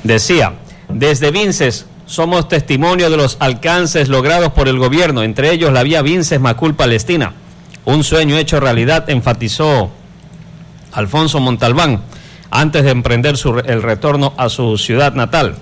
decía: desde Vinces somos testimonio de los alcances logrados por el gobierno, entre ellos la vía Vinces-Macul Palestina, un sueño hecho realidad, enfatizó Alfonso Montalbán antes de emprender el retorno a su ciudad natal.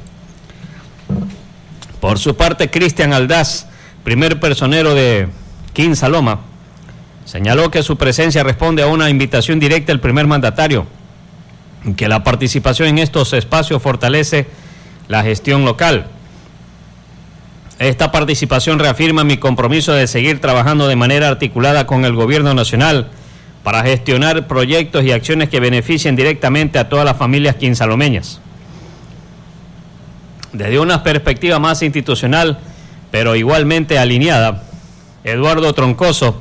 Por su parte, Cristian Aldaz, primer personero de Quinsaloma, señaló que su presencia responde a una invitación directa del primer mandatario, que la participación en estos espacios fortalece la gestión local. Esta participación reafirma mi compromiso de seguir trabajando de manera articulada con el gobierno nacional para gestionar proyectos y acciones que beneficien directamente a todas las familias quinzalomeñas. Desde una perspectiva más institucional, pero igualmente alineada, Eduardo Troncoso,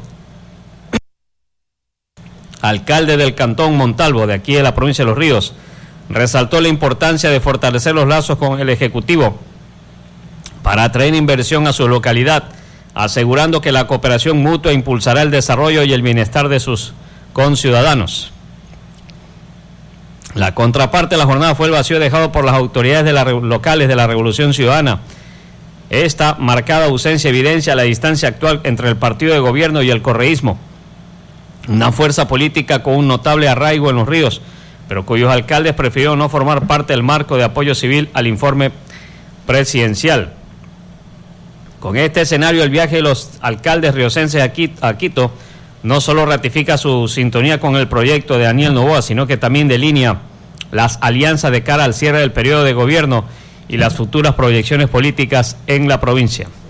alcalde del Cantón Montalvo, de aquí de la provincia de Los Ríos, resaltó la importancia de fortalecer los lazos con el Ejecutivo para atraer inversión a su localidad, asegurando que la cooperación mutua impulsará el desarrollo y el bienestar de sus conciudadanos. La contraparte de la jornada fue el vacío dejado por las autoridades locales de la Revolución Ciudadana. Esta marcada ausencia evidencia la distancia actual entre el partido de gobierno y el correísmo, una fuerza política con un notable arraigo en Los Ríos, pero cuyos alcaldes prefirieron no formar parte del marco de apoyo civil al informe presidencial. Con este escenario, el viaje de los alcaldes riocenses a Quito no solo ratifica su sintonía con el proyecto de Daniel Noboa, sino que también delinea las alianzas de cara al cierre del periodo de gobierno y las futuras proyecciones políticas en la provincia.